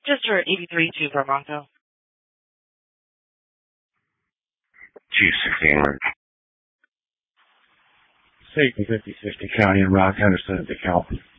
Just for 83-2 for Bronco. Chief 16. Safety 50-60 County and Rock Henderson at the count.